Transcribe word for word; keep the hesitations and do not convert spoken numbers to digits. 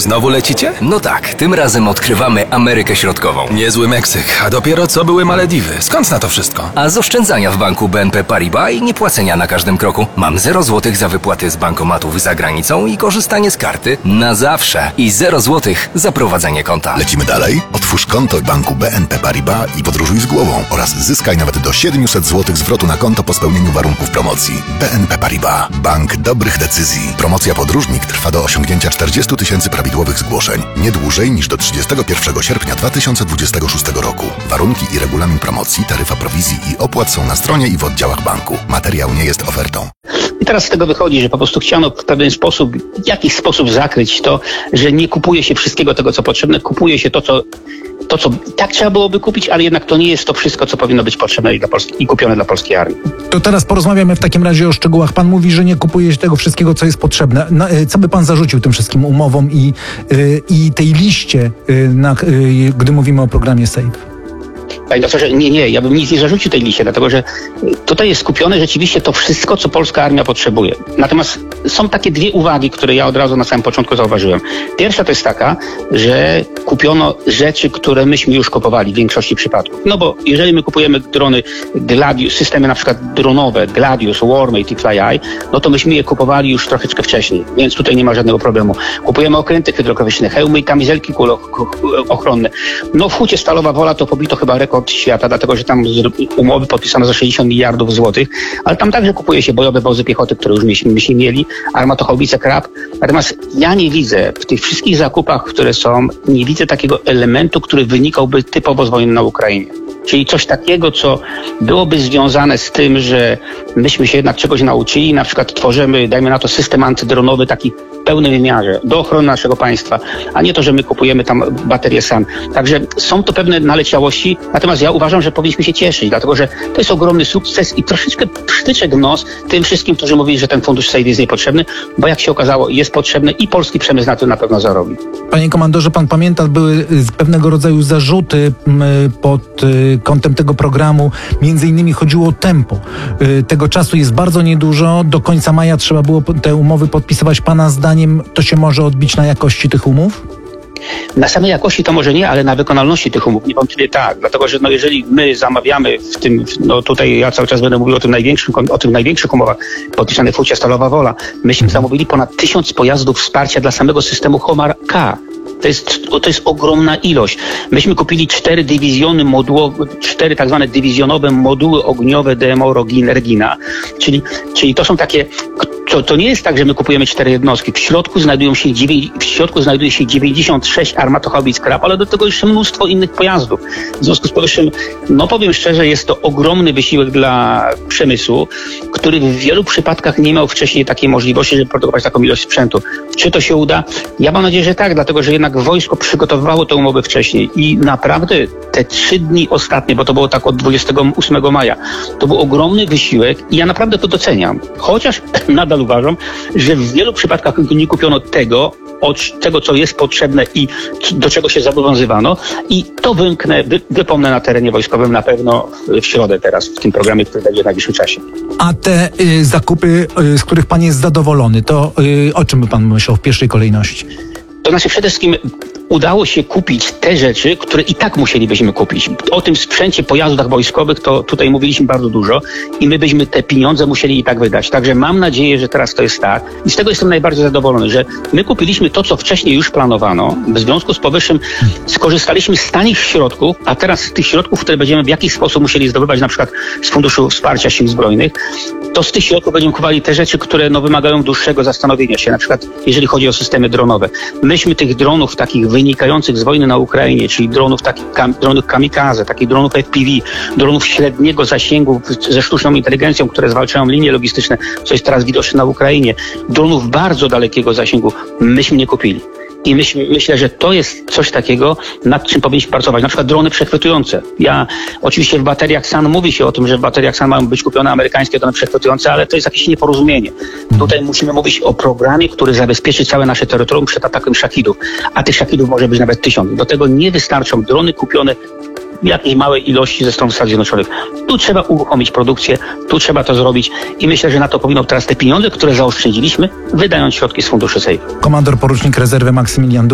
Znowu lecicie? No tak, tym razem odkrywamy Amerykę Środkową. Niezły Meksyk, a dopiero co były Malediwy. Skąd na to wszystko? A z oszczędzania w banku B N P Paribas i niepłacenia na każdym kroku mam zero złotych za wypłaty z bankomatów za granicą i korzystanie z karty na zawsze. I zero złotych za prowadzenie konta. Lecimy dalej? Otwórz konto w banku B N P Paribas i podróżuj z głową oraz zyskaj nawet do siedemset złotych zwrotu na konto po spełnieniu warunków promocji. B N P Paribas. Bank dobrych decyzji. Promocja Podróżnik trwa do osiągnięcia czterdziestu tysięcy prawidłowych zgłoszeń. Nie dłużej niż do trzydziestego pierwszego sierpnia dwa tysiące dwudziestego szóstego roku. Warunki i regulamin promocji, taryfa prowizji i opłat są na stronie i w oddziałach banku. Materiał nie jest ofertą. I teraz z tego wychodzi, że po prostu chciano w pewien sposób, w jakiś sposób zakryć to, że nie kupuje się wszystkiego tego, co potrzebne, kupuje się to, co to, co tak trzeba byłoby kupić, ale jednak to nie jest to wszystko, co powinno być potrzebne i, dla Polski, i kupione dla polskiej armii. To teraz porozmawiamy w takim razie o szczegółach. Pan mówi, że nie kupuje się tego wszystkiego, co jest potrzebne. No, co by pan zarzucił tym wszystkim umowom i, yy, i tej liście, yy, na, yy, gdy mówimy o programie SAFE? Panie doktorze, nie, nie, ja bym nic nie zarzucił tej liście, dlatego że tutaj jest skupione rzeczywiście to wszystko, co polska armia potrzebuje. Natomiast są takie dwie uwagi, które ja od razu na samym początku zauważyłem. Pierwsza to jest taka, że kupiono rzeczy, które myśmy już kupowali w większości przypadków. No bo jeżeli my kupujemy drony Gladius, systemy na przykład dronowe, Gladius, Warmate i FlyEye, no to myśmy je kupowali już troszeczkę wcześniej, więc tutaj nie ma żadnego problemu. Kupujemy okręty hydrokowiczne, hełmy i kamizelki kulochronne. No w Hucie Stalowa Wola to pobito chyba rekord świata, dlatego że tam umowy podpisano za sześćdziesiąt miliardów złotych, ale tam także kupuje się bojowe wozy piechoty, które już myśmy, myśmy mieli, armatochaubice Krab. Natomiast ja nie widzę w tych wszystkich zakupach, które są, nie widzę takiego elementu, który wynikałby typowo z wojny na Ukrainie. Czyli coś takiego, co byłoby związane z tym, że myśmy się jednak czegoś nauczyli, na przykład tworzymy, dajmy na to, system antydronowy taki w pełnym wymiarze do ochrony naszego państwa, a nie to, że my kupujemy tam baterie sami. Także są to pewne naleciałości, natomiast ja uważam, że powinniśmy się cieszyć, dlatego że to jest ogromny sukces i troszeczkę przytyczek w nos tym wszystkim, którzy mówili, że ten fundusz SAFE jest niepotrzebny, bo jak się okazało, jest potrzebny i polski przemysł na tym na pewno zarobi. Panie komandorze, pan pamięta, były pewnego rodzaju zarzuty pod kątem tego programu, między innymi chodziło o tempo. Tego czasu jest bardzo niedużo, do końca maja trzeba było te umowy podpisywać. Pana zdaniem to się może odbić na jakości tych umów? Na samej jakości to może nie, ale na wykonalności tych umów niewątpliwie tak, dlatego że no jeżeli my zamawiamy w tym, no tutaj ja cały czas będę mówił o tym największym, o tym największych umowach podpisanych w Hucie Stalowa Wola, myśmy zamówili ponad tysiąc pojazdów wsparcia dla samego systemu Homar K. To jest, to jest ogromna ilość. Myśmy kupili cztery dywizjony modułowe, cztery tak zwane dywizjonowe moduły ogniowe D M O Regina, czyli, czyli to są takie, to, to nie jest tak, że my kupujemy cztery jednostki. W środku znajdują się w środku znajduje się dziewięćdziesiąt sześć armatochaubic Krab, ale do tego jeszcze mnóstwo innych pojazdów. W związku z powyższym, no powiem szczerze, jest to ogromny wysiłek dla przemysłu, który w wielu przypadkach nie miał wcześniej takiej możliwości, żeby produkować taką ilość sprzętu. Czy to się uda? Ja mam nadzieję, że tak, dlatego że jednak wojsko przygotowywało tę umowę wcześniej i naprawdę te trzy dni ostatnie, bo to było tak od dwudziestego ósmego maja, to był ogromny wysiłek i ja naprawdę to doceniam. Chociaż nadal uważam, że w wielu przypadkach nie kupiono tego, od tego, co jest potrzebne i do czego się zobowiązywano i to wymknę, wy, wypomnę na terenie wojskowym na pewno w środę teraz, w tym programie, który będzie w najbliższym czasie. A te y, zakupy, y, z których pan jest zadowolony, to y, o czym by pan myślał w pierwszej kolejności? To znaczy przede wszystkim udało się kupić te rzeczy, które i tak musielibyśmy kupić. O tym sprzęcie, pojazdach wojskowych to tutaj mówiliśmy bardzo dużo i my byśmy te pieniądze musieli i tak wydać. Także mam nadzieję, że teraz to jest tak i z tego jestem najbardziej zadowolony, że my kupiliśmy to, co wcześniej już planowano. W związku z powyższym skorzystaliśmy z tanich środków, a teraz z tych środków, które będziemy w jakiś sposób musieli zdobywać, na przykład z Funduszu Wsparcia Sił Zbrojnych, to z tych środków będziemy kupowali te rzeczy, które no, wymagają dłuższego zastanowienia się, na przykład jeżeli chodzi o systemy dronowe. Myśmy tych dronów takich wynikających z wojny na Ukrainie, czyli dronów takich kam, dronów kamikaze, takich dronów F P V, dronów średniego zasięgu ze sztuczną inteligencją, które zwalczają linie logistyczne, co jest teraz widoczne na Ukrainie, dronów bardzo dalekiego zasięgu, myśmy nie kupili. I myśl, myślę, że to jest coś takiego, nad czym powinniśmy pracować. Na przykład drony przechwytujące. Ja, oczywiście w bateriach S A N mówi się o tym, że w bateriach S A N mają być kupione amerykańskie drony przechwytujące, ale to jest jakieś nieporozumienie. Tutaj musimy mówić o programie, który zabezpieczy całe nasze terytorium przed atakiem szachidów. A tych szachidów może być nawet tysiąc. Do tego nie wystarczą drony kupione w jakiejś małej ilości ze strony Stanów Zjednoczonych. Tu trzeba uruchomić produkcję, tu trzeba to zrobić i myślę, że na to powinno teraz te pieniądze, które zaoszczędziliśmy, wydając środki z funduszu SAFE. Komandor porucznik rezerwy Maksymilian